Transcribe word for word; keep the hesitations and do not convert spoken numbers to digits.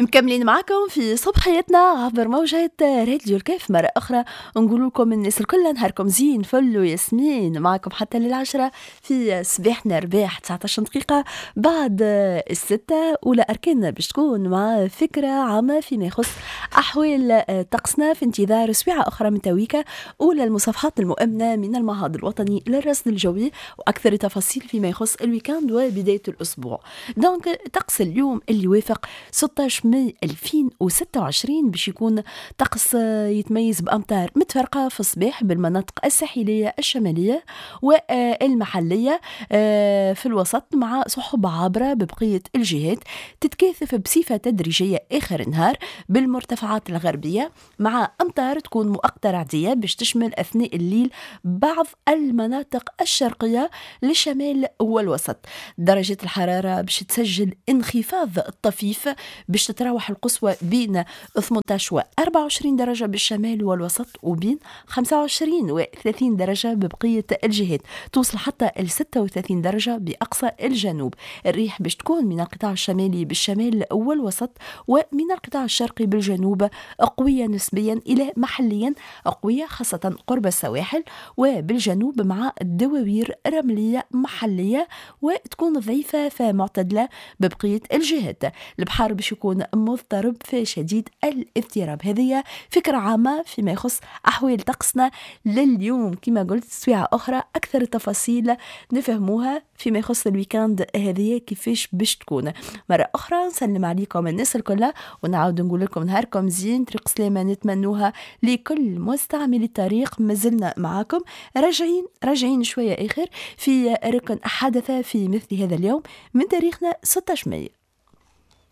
مكملين معكم في صبحيتنا عبر موجات راديو الكيف مرة أخرى. نقول لكم الناس الكل نهاركم زين فل وياسمين معكم حتى للعشرة في صباحنا رباح تسعة عشر دقيقة بعد الستة. أولى أركاننا باش تكون مع فكرة عامة فيما يخص أحوال طقسنا في انتظار سويعة أخرى من تويكا. أولى المصافحات المؤمنة من المعهد الوطني للرصد الجوي وأكثر تفاصيل فيما يخص الويكاند وبداية الأسبوع. دونك طقس اليوم اللي يوافق ستة عشر ماي ألفين وستة وعشرين باش يكون طقس يتميز بأمطار متفرقة في الصباح بالمناطق الساحلية الشمالية والمحلية في الوسط، مع سحب عابرة ببقية الجهات تتكاثف بصفة تدريجية آخر النهار بالمرتفعات الغربية، مع أمطار تكون مؤقتة رعدية باش تشمل أثناء الليل بعض المناطق الشرقية للشمال والوسط. درجة الحرارة باش تسجل انخفاض طفيف باش تتراوح القصوى بين ثمانية عشر و أربعة وعشرين درجة بالشمال والوسط، وبين خمسة وعشرين و ثلاثين درجة ببقية الجهات، توصل حتى ل ستة وثلاثين درجة بأقصى الجنوب. الريح باش تكون من القطاع الشمالي بالشمال والوسط ومن القطاع الشرقي بالجنوب قوية نسبيا إلى محليا قوية خاصة قرب السواحل، وبالجنوب مع الدواوير رملية محلية وتكون ضعيفة فمعتدلة ببقية الجهات. البحر باش يكون مضطرب في شديد الاضطراب. هذه فكرة عامة فيما يخص أحوال طقسنا لليوم. كما قلت سويعة أخرى أكثر التفاصيل نفهموها فيما يخص الويكاند هذه كيفاش باش تكون. مرة أخرى نسلم عليكم الناس الكل ونعاود نقول لكم نهاركم زين، طريق سلامة نتمنوها لكل مستعمل الطريق. مازلنا معاكم راجعين راجعين شوية آخر في ركن حدث في مثل هذا اليوم من تاريخنا ستة عشر ماي.